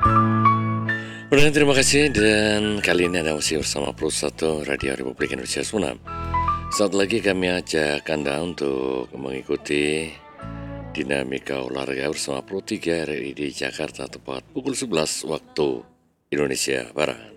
Udah, terima kasih dan kali ini Anda masih bersama Pro 1 Radio Republik Indonesia Suram. Saat lagi kami ajak Anda untuk mengikuti dinamika olahraga bersama Pro 3 RRI di Jakarta tepat pukul 11 waktu Indonesia Barat.